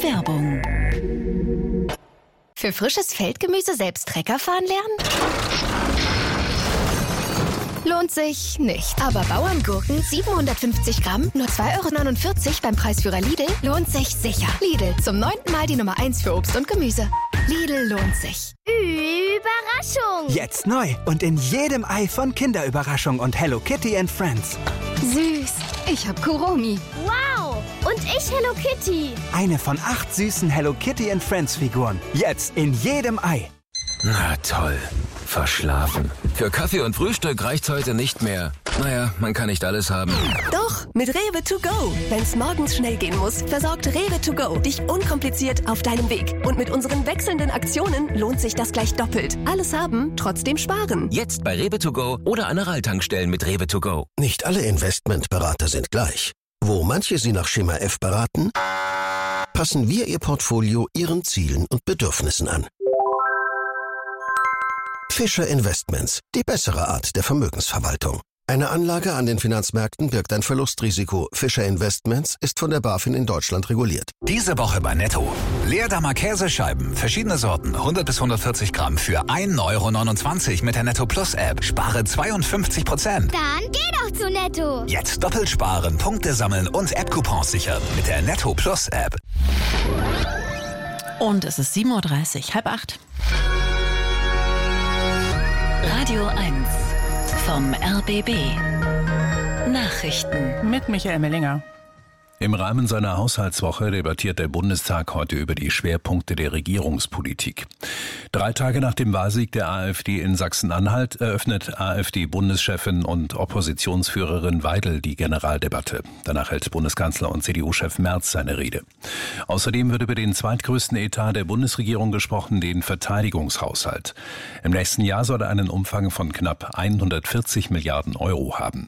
Werbung. Für frisches Feldgemüse selbst Trecker fahren lernen? Lohnt sich nicht. Aber Bauerngurken 750 Gramm, nur 2,49 € beim Preisführer Lidl, lohnt sich sicher. Lidl, zum 9. Mal die Nummer 1 für Obst und Gemüse. Lidl lohnt sich. Überraschung! Jetzt neu und in jedem Ei von Kinderüberraschung und Hello Kitty and Friends. Süß. Ich hab Kuromi. Wow! Und ich Hello Kitty. Eine von 8 süßen Hello Kitty and Friends Figuren. Jetzt in jedem Ei. Na toll. Verschlafen. Für Kaffee und Frühstück reicht's heute nicht mehr. Naja, man kann nicht alles haben. Doch, mit Rewe to go. Wenn's morgens schnell gehen muss, versorgt Rewe to go dich unkompliziert auf deinem Weg. Und mit unseren wechselnden Aktionen lohnt sich das gleich doppelt. Alles haben, trotzdem sparen. Jetzt bei Rewe to go oder an Aral-Tankstellen mit Rewe to go. Nicht alle Investmentberater sind gleich. Wo manche Sie nach Schema F beraten, passen wir Ihr Portfolio Ihren Zielen und Bedürfnissen an. Fischer Investments, die bessere Art der Vermögensverwaltung. Eine Anlage an den Finanzmärkten birgt ein Verlustrisiko. Fischer Investments ist von der BaFin in Deutschland reguliert. Diese Woche bei Netto. Leerdammer Käsescheiben, verschiedene Sorten, 100 bis 140 Gramm für 1,29 € mit der Netto Plus App. Spare 52%. Dann geh doch zu Netto. Jetzt doppelt sparen, Punkte sammeln und App-Coupons sichern mit der Netto Plus App. Und es ist 7:30 Uhr, 7:30. Radio 1 vom RBB. Nachrichten mit Michael Mellinger. Im Rahmen seiner Haushaltswoche debattiert der Bundestag heute über die Schwerpunkte der Regierungspolitik. 3 Tage nach dem Wahlsieg der AfD in Sachsen-Anhalt eröffnet AfD-Bundeschefin und Oppositionsführerin Weidel die Generaldebatte. Danach hält Bundeskanzler und CDU-Chef Merz seine Rede. Außerdem wird über den zweitgrößten Etat der Bundesregierung gesprochen, den Verteidigungshaushalt. Im nächsten Jahr soll er einen Umfang von knapp 140 Milliarden € haben.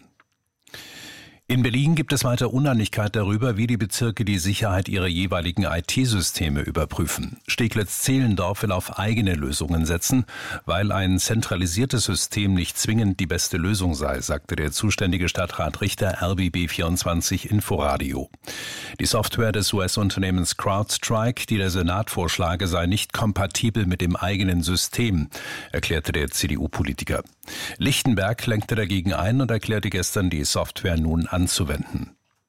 In Berlin gibt es weiter Uneinigkeit darüber, wie die Bezirke die Sicherheit ihrer jeweiligen IT-Systeme überprüfen. Steglitz-Zehlendorf will auf eigene Lösungen setzen, weil ein zentralisiertes System nicht zwingend die beste Lösung sei, sagte der zuständige Stadtrat Richter RBB24 Inforadio. Die Software des US-Unternehmens CrowdStrike, die der Senat vorschlage, sei nicht kompatibel mit dem eigenen System, erklärte der CDU-Politiker. Lichtenberg lenkte dagegen ein und erklärte gestern, die Software nun anzuwenden.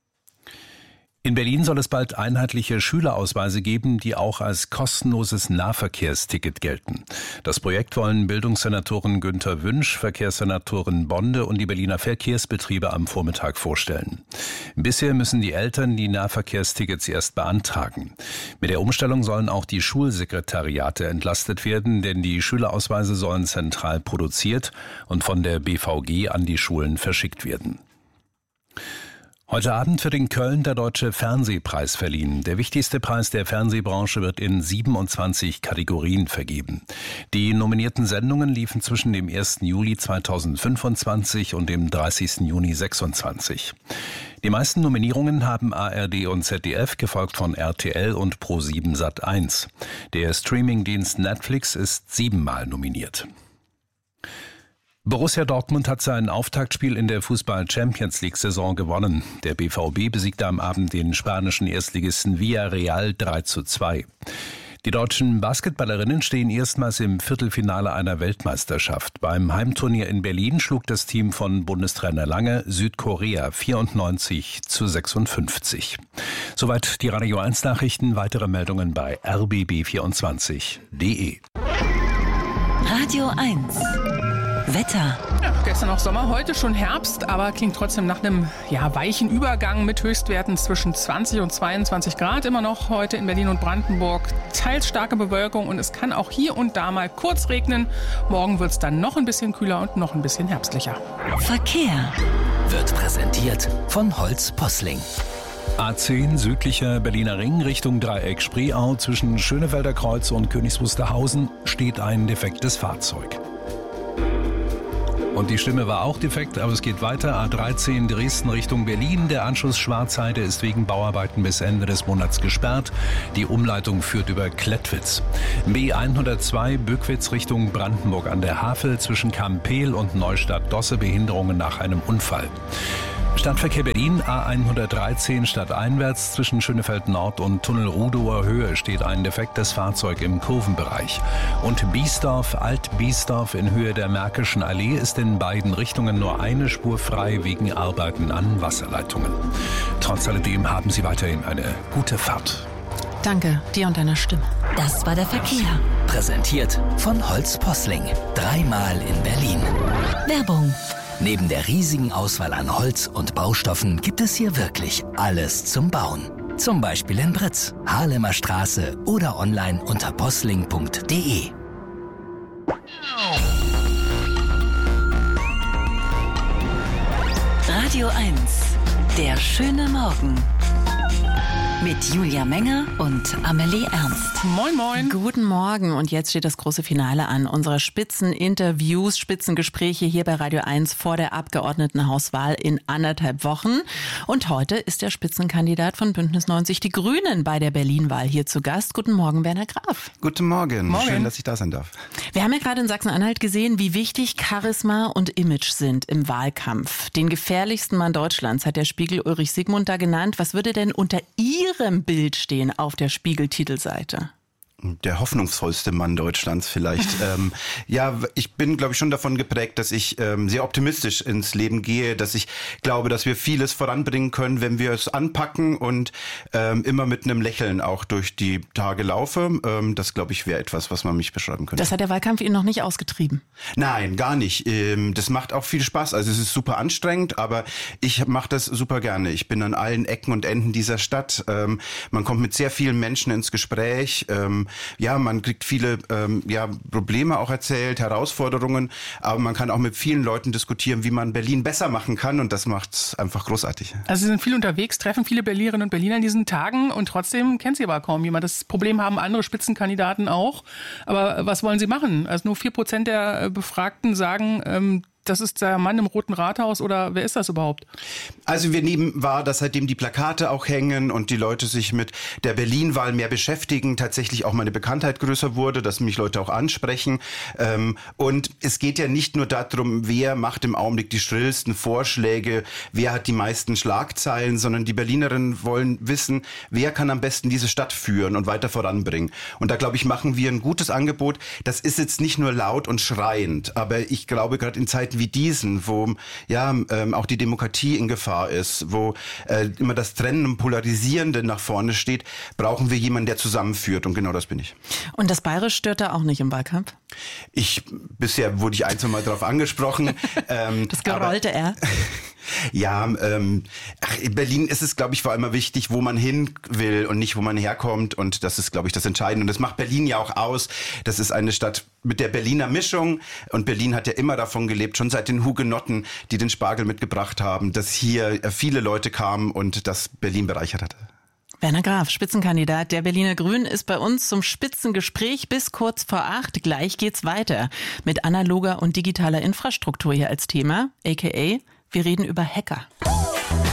In Berlin soll es bald einheitliche Schülerausweise geben, die auch als kostenloses Nahverkehrsticket gelten. Das Projekt wollen Bildungssenatorin Günther Wünsch, Verkehrssenatorin Bonde und die Berliner Verkehrsbetriebe am Vormittag vorstellen. Bisher müssen die Eltern die Nahverkehrstickets erst beantragen. Mit der Umstellung sollen auch die Schulsekretariate entlastet werden, denn die Schülerausweise sollen zentral produziert und von der BVG an die Schulen verschickt werden. Heute Abend wird in Köln der Deutsche Fernsehpreis verliehen. Der wichtigste Preis der Fernsehbranche wird in 27 Kategorien vergeben. Die nominierten Sendungen liefen zwischen dem 1. Juli 2025 und dem 30. Juni 2026. Die meisten Nominierungen haben ARD und ZDF, gefolgt von RTL und Pro7 Sat.1. Der Streamingdienst Netflix ist 7-mal nominiert. Borussia Dortmund hat sein Auftaktspiel in der Fußball-Champions-League-Saison gewonnen. Der BVB besiegte am Abend den spanischen Erstligisten Villarreal 3:2. Die deutschen Basketballerinnen stehen erstmals im Viertelfinale einer Weltmeisterschaft. Beim Heimturnier in Berlin schlug das Team von Bundestrainer Lange Südkorea 94:56. Soweit die Radio 1 Nachrichten. Weitere Meldungen bei rbb24.de. Radio 1 Wetter. Ja, gestern noch Sommer, heute schon Herbst, aber klingt trotzdem nach einem weichen Übergang mit Höchstwerten zwischen 20 und 22 Grad. Immer noch heute in Berlin und Brandenburg teils starke Bewölkung und es kann auch hier und da mal kurz regnen. Morgen wird es dann noch ein bisschen kühler und noch ein bisschen herbstlicher. Verkehr Wird präsentiert von Holz Posling. A10 südlicher Berliner Ring Richtung Dreieck Spreeau zwischen Schönefelder Kreuz und Königs Wusterhausen steht ein defektes Fahrzeug. Und die Stimme war auch defekt, aber es geht weiter. A13 Dresden Richtung Berlin. Der Anschluss Schwarzheide ist wegen Bauarbeiten bis Ende des Monats gesperrt. Die Umleitung führt über Klettwitz. B102 Bückwitz Richtung Brandenburg an der Havel zwischen Kampel und Neustadt-Dosse Behinderungen nach einem Unfall. Stadtverkehr Berlin, A113 stadteinwärts zwischen Schönefeld Nord und Tunnel Rudower Höhe steht ein defektes Fahrzeug im Kurvenbereich. Und Biesdorf, Alt-Biesdorf in Höhe der Märkischen Allee ist in beiden Richtungen nur eine Spur frei wegen Arbeiten an Wasserleitungen. Trotz alledem haben Sie weiterhin eine gute Fahrt. Danke dir und deiner Stimme. Das war der Verkehr. Präsentiert von Holz Posling. 3-mal in Berlin. Werbung. Neben der riesigen Auswahl an Holz und Baustoffen gibt es hier wirklich alles zum Bauen. Zum Beispiel in Britz, Haarlemer Straße oder online unter posling.de. Radio 1. Der schöne Morgen. Mit Julia Menger und Amelie Ernst. Moin, moin. Guten Morgen. Und jetzt steht das große Finale an unserer Spitzeninterviews, Spitzengespräche hier bei Radio 1 vor der Abgeordnetenhauswahl in 1,5 Wochen. Und heute ist der Spitzenkandidat von Bündnis 90 Die Grünen bei der Berlin-Wahl hier zu Gast. Guten Morgen, Werner Graf. Guten Morgen. Schön, dass ich da sein darf. Wir haben ja gerade in Sachsen-Anhalt gesehen, wie wichtig Charisma und Image sind im Wahlkampf. Den gefährlichsten Mann Deutschlands hat der Spiegel Ulrich Siegmund da genannt. Was würde denn unter Ihrem Bild stehen auf der Spiegel-Titelseite? Der hoffnungsvollste Mann Deutschlands vielleicht. Ich bin, glaube ich, schon davon geprägt, dass ich sehr optimistisch ins Leben gehe, dass ich glaube, dass wir vieles voranbringen können, wenn wir es anpacken und immer mit einem Lächeln auch durch die Tage laufe. Das, glaube ich, wäre etwas, was man mich beschreiben könnte. Das hat der Wahlkampf Ihnen noch nicht ausgetrieben? Nein, gar nicht. Das macht auch viel Spaß. Also es ist super anstrengend, aber ich mache das super gerne. Ich bin an allen Ecken und Enden dieser Stadt. Man kommt mit sehr vielen Menschen ins Gespräch. Man kriegt viele Probleme auch erzählt, Herausforderungen, aber man kann auch mit vielen Leuten diskutieren, wie man Berlin besser machen kann und das macht's einfach großartig. Also Sie sind viel unterwegs, treffen viele Berlinerinnen und Berliner in diesen Tagen und trotzdem kennt Sie aber kaum jemand. Das Problem haben andere Spitzenkandidaten auch. Aber was wollen Sie machen? Also nur 4% der Befragten sagen, das ist der Mann im Roten Rathaus oder wer ist das überhaupt? Also wir nehmen wahr, dass seitdem die Plakate auch hängen und die Leute sich mit der Berlin-Wahl mehr beschäftigen, tatsächlich auch meine Bekanntheit größer wurde, dass mich Leute auch ansprechen. Und es geht ja nicht nur darum, wer macht im Augenblick die schrillsten Vorschläge, wer hat die meisten Schlagzeilen, sondern die Berlinerinnen wollen wissen, wer kann am besten diese Stadt führen und weiter voranbringen. Und da, glaube ich, machen wir ein gutes Angebot. Das ist jetzt nicht nur laut und schreiend, aber ich glaube, gerade in Zeiten wie diesen, wo auch die Demokratie in Gefahr ist, wo immer das Trennen und Polarisierende nach vorne steht, brauchen wir jemanden, der zusammenführt und genau das bin ich. Und das Bayerisch stört da auch nicht im Wahlkampf? Bisher wurde ich 1-2 Mal darauf angesprochen. Das gerollte R. Ja, in Berlin ist es, glaube ich, vor allem wichtig, wo man hin will und nicht, wo man herkommt. Und das ist, glaube ich, das Entscheidende. Und das macht Berlin ja auch aus. Das ist eine Stadt mit der Berliner Mischung. Und Berlin hat ja immer davon gelebt, schon seit den Hugenotten, die den Spargel mitgebracht haben, dass hier viele Leute kamen und das Berlin bereichert hat. Werner Graf, Spitzenkandidat der Berliner Grünen, ist bei uns zum Spitzengespräch bis kurz vor 8. Gleich geht's weiter mit analoger und digitaler Infrastruktur hier als Thema, aka wir reden über Hacker.